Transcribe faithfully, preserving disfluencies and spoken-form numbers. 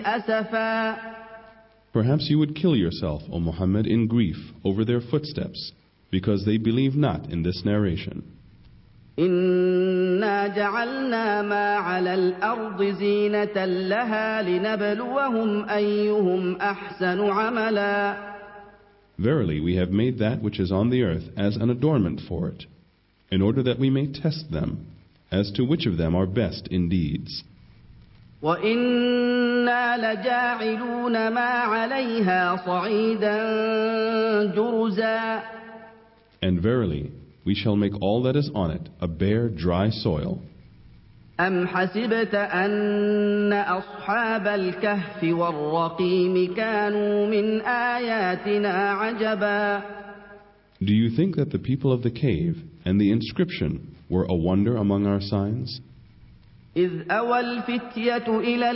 أسفا. Perhaps you would kill yourself, O Muhammad, in grief over their footsteps, because they believe not in this narration. إنا جعلنا ما على الأرض زينة لها لنبلوهم أيهم أحسن عملا. Verily, we have made that which is on the earth as an adornment for it, in order that we may test them, as to which of them are best in deeds. وَإِنَّا لَجَاعِلُونَ مَا عَلَيْهَا صَعِيدًا جُرُزًا. And verily, we shall make all that is on it a bare, dry soil. أَمْ حَسِبْتَ أَنَّ أَصْحَابَ الْكَهْفِ وَالرَّقِيمِ كَانُوا مِنْ آيَاتِنَا عَجَبًا. Do you think that the people of the cave and the inscription were a wonder among our signs? إِذْ أَوَى الْفِتْيَةُ إِلَى